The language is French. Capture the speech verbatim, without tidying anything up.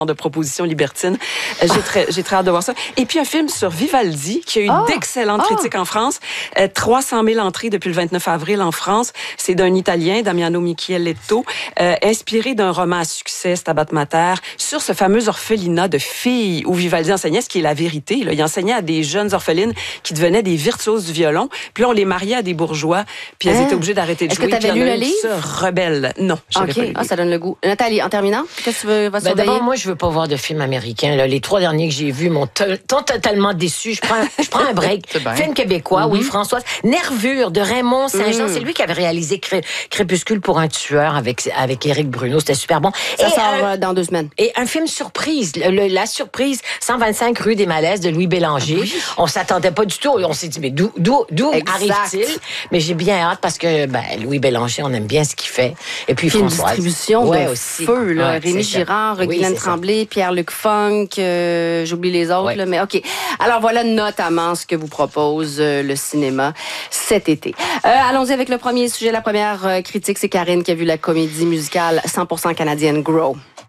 de propositions libertines. Euh, j'ai très, j'ai très hâte de voir ça. Et puis un film sur Vivaldi qui a eu oh! d'excellentes oh! critiques en France. Euh, trois cent mille entrées depuis le vingt-neuf avril en France. C'est d'un Italien, Damiano Micheletto, euh, inspiré d'un roman à succès, Stabat Mater, sur ce fameux orphelinat de filles où Vivaldi enseignait ce qui est la vérité. Là. Il enseignait à des jeunes orphelines qui devenaient des virtuoses du violon. Puis là, on les mariait à des bourgeois. Puis elles hein? étaient obligées d'arrêter de Est-ce jouer. Est-ce que tu avais lu le livre? Rebelle. Non, j'avais okay. pas lu. Ah, ça donne le goût. Nathalie, en terminant, qu'est-ce que tu veux va ben d'abord, moi, je veux pas voir de films américains. Là. Les trois derniers que j'ai vus m'ont t- totalement déçu. Je prends, je prends un break. Film québécois, mm-hmm. oui, Françoise. Nervure de Raymond Saint-Jean. Mm. C'est lui qui avait réalisé Cré- Crépuscule pour un tueur avec, avec Éric Bruno. C'était super bon. Ça et sort un, dans deux semaines. Et un film surprise. Le, le, la surprise, cent vingt-cinq rue des Malaises de Louis Bélanger. Oui. On s'attendait pas du tout. On s'est dit, mais d'où, d'où, d'où arrive-t-il? Mais j'ai bien hâte parce que ben, Louis Bélanger, on aime bien ce qu'il fait. Et puis Film Françoise. Distribution ouais, de aussi. feu, là. Ouais, Rémi Girard, oui, Guylaine Tremblay, Pierre-Luc Funk, euh, j'oublie les autres, ouais. là, mais OK. Alors voilà notamment ce que vous propose euh, le cinéma cet été. Euh, allons-y avec le premier sujet. La première euh, critique, c'est Karine qui a vu la comédie musicale cent pour cent canadienne Grow.